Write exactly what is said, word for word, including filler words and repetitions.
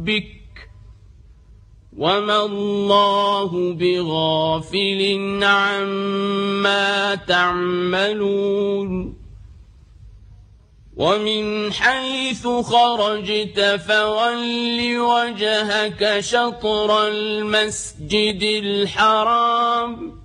ربك وما الله بغافل عما تعملون ومن حيث خرجت فول وجهك شطر المسجد الحرام